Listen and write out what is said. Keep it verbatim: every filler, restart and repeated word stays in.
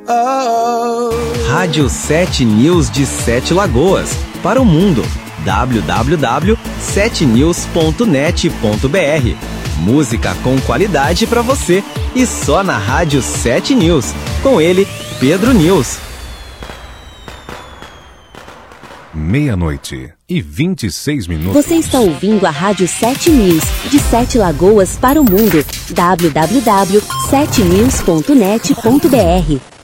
Oh. Rádio sete News de Sete Lagoas, para o mundo. w w w ponto sete news ponto net ponto b r. Música com qualidade para você e só na Rádio sete News. Com ele, Pedro News. Meia-noite e vinte e seis minutos. Você está ouvindo a Rádio sete News, de Sete Lagoas para o mundo. w w w ponto sete news ponto net ponto b r.